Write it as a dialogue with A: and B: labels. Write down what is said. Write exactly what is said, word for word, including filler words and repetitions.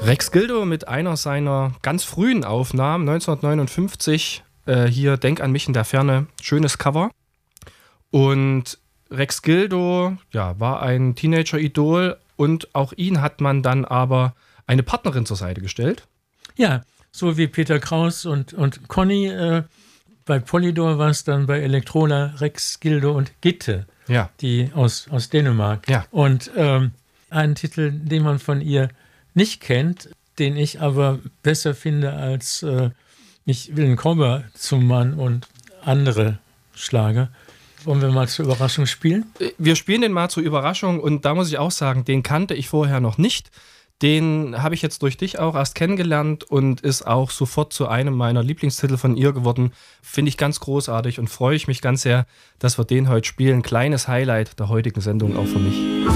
A: Rex Gildo mit einer seiner ganz frühen Aufnahmen, neunzehnhundertneunundfünfzig, äh, hier Denk an mich in der Ferne, schönes Cover. Und Rex Gildo, ja, war ein Teenager-Idol und auch ihn hat man dann aber eine Partnerin zur Seite gestellt.
B: Ja, so wie Peter Kraus und, und Conny. Äh, bei Polydor war es dann bei Elektrola Rex Gildo und Gitte,
A: ja.
B: die aus, aus Dänemark.
A: Ja.
B: Und ähm, einen Titel, den man von ihr nicht kennt, den ich aber besser finde als äh, Ich will einen Cowboy zum Mann und andere Schlager. Wollen wir mal zur Überraschung spielen?
A: Wir spielen den mal zur Überraschung und da muss ich auch sagen, den kannte ich vorher noch nicht. Den habe ich jetzt durch dich auch erst kennengelernt und ist auch sofort zu einem meiner Lieblingstitel von ihr geworden. Finde ich ganz großartig und freue ich mich ganz sehr, dass wir den heute spielen. Kleines Highlight der heutigen Sendung auch für mich.